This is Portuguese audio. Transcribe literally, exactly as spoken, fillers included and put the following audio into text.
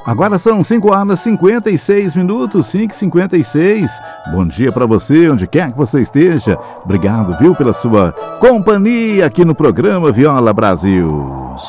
Agora são cinco horas e cinquenta e seis minutos, cinco e cinquenta e seis. Bom dia para você, onde quer que você esteja. Obrigado, viu, pela sua companhia aqui no programa Viola Brasil.